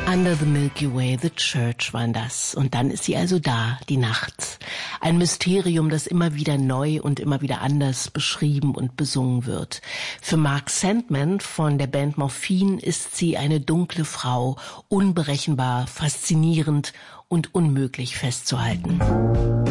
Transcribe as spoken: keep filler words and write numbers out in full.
Under the Milky Way, The Church waren das. Und dann ist sie also da, die Nacht. Ein Mysterium, das immer wieder neu und immer wieder anders beschrieben und besungen wird. Für Mark Sandman von der Band Morphine ist sie eine dunkle Frau, unberechenbar, faszinierend und unmöglich festzuhalten.